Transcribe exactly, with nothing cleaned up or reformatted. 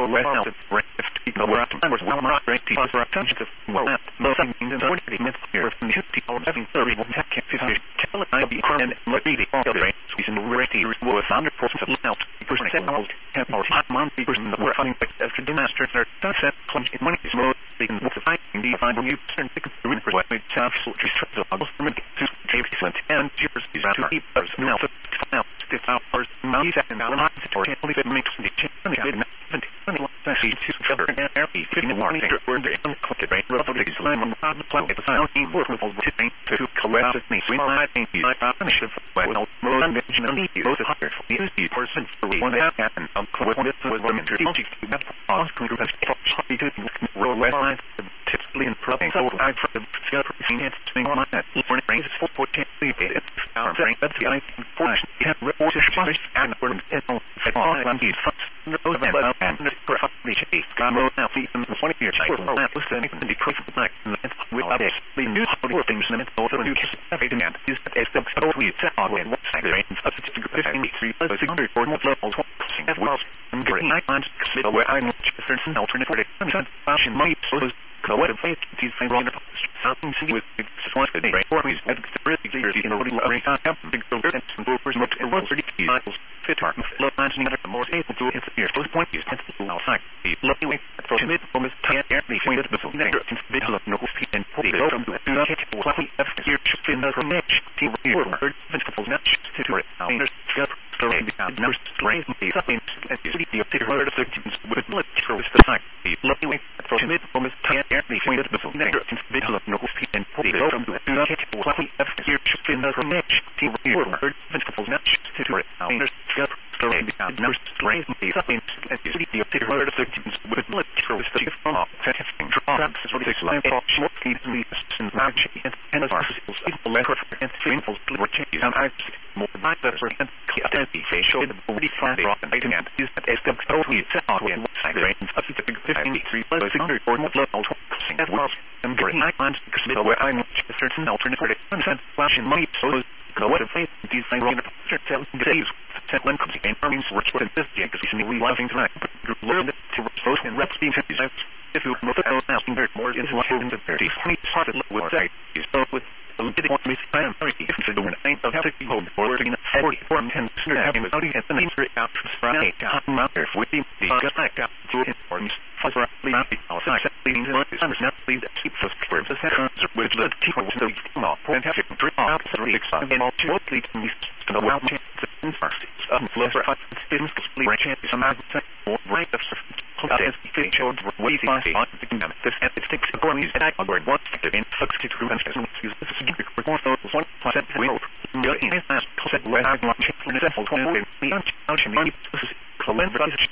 West Out, right, if you know where I'm was well, not great, people for attention to well, no things in the forty minutes here from the people having thirty will have kept fifty. Tell it I'll be crying and let me be all the rain. So he's in the ready was under force of out. Because I said, I'll have more hot month because in the work having after the master are sunset, clumsy money is more than what the fighting the find when you turn the room for what made sound so just so I was from to James and years is to keep us now for now. This hours, ninety seconds out of the story, only that makes the change. I see two feather and airby fitting the warning. We're the unclicked rain, roughly the slam on the planet. The sound team work with all the things to collect with me. Swing my thing, I finish it well. More than mention of these, both higher for the person for one that happened. I'm close with was women to the object to that off to have probably to roll west lines, typically in propping. So I for the scene it's thing on that. When it rains, it's four point ten. It's our brain, that's the I think for have reports and we're in all I'm here. No event and the property chief. Gamo now see them twenty years cycle. That was the the proof of black. Will update the new power things in the author new case of demand is that as the so we set on when what side range of the fifty-three plus six hundred for more levels as well. I'm getting nine lines middle where I'm certain alternative fashion money so so what if it is a wrong something see with one of the right or is at the really clear in the body have big and some brokers not a lot of miles fit our low lines and the more able to hit the first point is to outside the lucky way for mid from his tire air the point of the negative bit of no feet and put it from the not what we have here in the match team here principles match to it now there's so the nurse strength the something as you see the particular of the teams with the time the lucky way for mid from his tire air the point of the negative bit of no feet and put it from the not what we have here in the match team here principles match to it now there's so the nurse strength the something as you see the particular of the teams with the from testing drugs is what it is like short feet and and match and and as articles people less and simple changes and I more by the percent identity facial the body flat and item is that as the totally set on when side range up to the fifty-three plus six hundred or more level crossing as well and getting icons because middle where I'm certain alternative content flashing money so the what if these things are tell days set when comes in armies works with this because he's really loving tonight but learn to post and reps being if you move it out asking very more into what in the thirties we started with say you start with a little bit more I am sorry if it's the one ain't of having home forwarding the forty four ten having the audience and the name out Friday I'm out there with the just like that to informs for the outside leading to the summer's not lead that keeps us for the second with the people to the not and have to drink out the weeks and all two lead to me to the wild chance in first um less for things to split chance some more right of as the thing showed way fast on the kingdom this and it sticks for me and I were once to in sixty two and use this is the report of one percent will in as said when I want to check the level for the money